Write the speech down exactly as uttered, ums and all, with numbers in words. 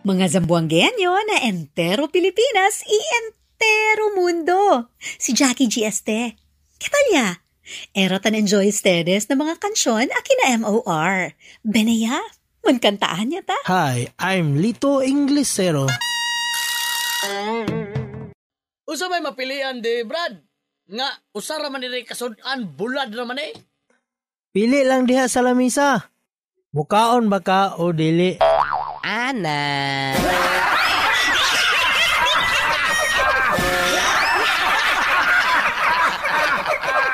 Mga Zamboangueño na entero Pilipinas y entero mundo. Si Jackie G. Este. ¿Qué tal ya? Era tan enjoy ustedes na mga kansyon akina M O R. Beneya, mankantaan niya ta. Hi, I'm Lito Inglesero. Usa may mapilian di, Brad? Nga, usara man nila kasudan, bulad naman eh. Pili lang diha sa lamisa. Mukaon ba ka o dili? Ana.